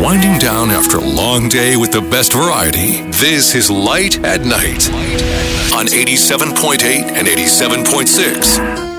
winding down after a long day with the best variety. This is Light at Night on 87.8 and 87.6.